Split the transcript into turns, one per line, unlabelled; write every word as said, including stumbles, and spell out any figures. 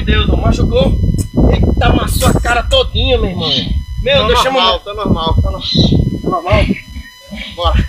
Deus, mano. Machucou? Eita, amassou a cara todinha, meu irmão. Meu
Deus,
tá
chama
normal,
tá normal, tá normal.
Tá normal?
Bora.